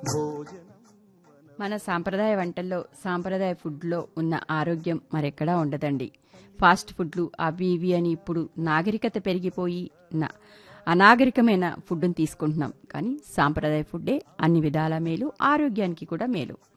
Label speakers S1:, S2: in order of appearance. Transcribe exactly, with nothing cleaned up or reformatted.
S1: మన సాంప్రదాయ వంటల్లో సాంప్రదాయ ఫుడ్లో ఉన్న ఆరోగ్యం మరెక్కడా ఉండదండి. ఫాస్ట్ ఫుడ్లు అవి ఇవి అని ఇప్పుడు నాగరికత పెరిగిపోయి నా అనాగరికమైన ఫుడ్ని తీసుకుంటున్నాం. కానీ సాంప్రదాయ ఫుడ్డే అన్ని విధాల మేలు, ఆరోగ్యానికి కూడా మేలు.